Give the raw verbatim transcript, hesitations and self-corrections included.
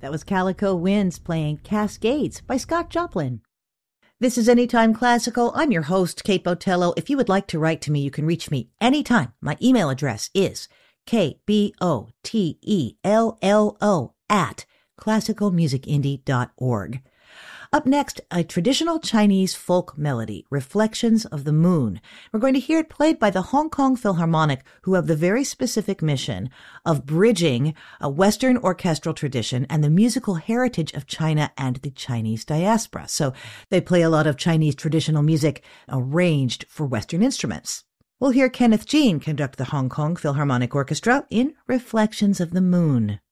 That was Calico Winds playing Cascades by Scott Joplin. This is Anytime Classical. I'm your host, Kate Botello. If you would like to write to me, you can reach me anytime. My email address is K B O T E L L O at classical music indie dot org. Up next, a traditional Chinese folk melody, Reflections of the Moon. We're going to hear it played by the Hong Kong Philharmonic, who have the very specific mission of bridging a Western orchestral tradition and the musical heritage of China and the Chinese diaspora. So they play a lot of Chinese traditional music arranged for Western instruments. We'll hear Kenneth Jean conduct the Hong Kong Philharmonic Orchestra in Reflections of the Moon.